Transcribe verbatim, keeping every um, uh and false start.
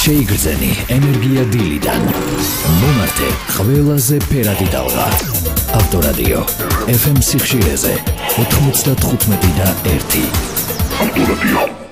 შეიგრძენი ენერგია დილიდან. მომართე ყველაზე ფერადი ტალღა. ავტორადიო ეფ ემ სიხშირეზე ოთხმოცდათხუთმეტი და ერთი. ავტორადიო